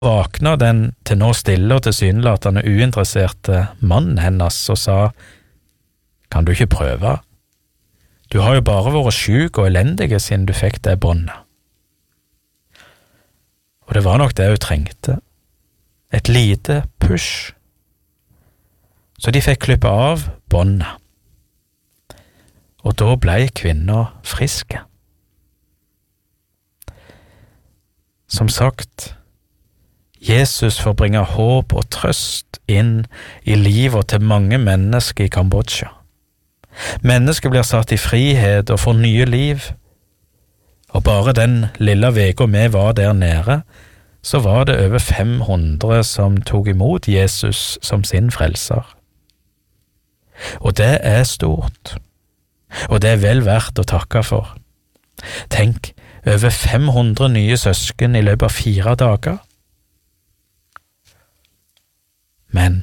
Våkna den til nå stille og tilsynelatende uinteresserte mannen hennes og sa, «Kan du ikke prøve? Du har jo bare vært syk og elendige siden du fikk det båndet.» Og det var nok det hun trengte. Et lite push. Så de fikk klippe av båndet. Og da ble kvinna friske. Som sagt, Jesus får bringe håp og trøst inn i livet til mange mennesker i Kambodsja. Mennesker blir satt i frihet og får nye liv. Og bare den lille veka vi var der nede, så var det over 500 som tok imot Jesus som sin frelser. Og det er stort. Og det er vel verdt å takke for. Tenk, over 500 nye søsken i løpet av 4 dager. Men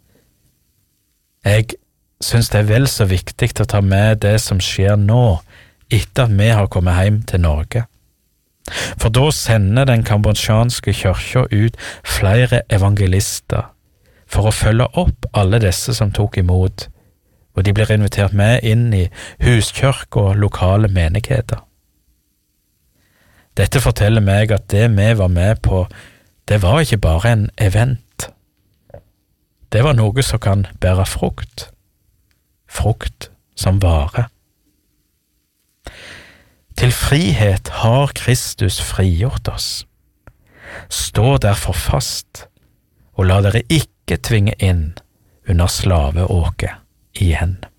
jeg synes det er vel så viktig å ta med det som skjer nå, etter at vi har kommet hjem til Norge. For da sender den kambodsjanske kirken ut flere evangelister for å følge opp alle disse som tok imot, og de blir invitert med inn i huskirke og lokale menigheter. Dette forteller meg at det vi var med på, det var ikke bare en event. Det var noe som kan bære frukt. Frukt som varer. Til frihet har Kristus frigjort oss. Stå derfor fast, og la dere ikke tvinge inn under slaveåket igjen.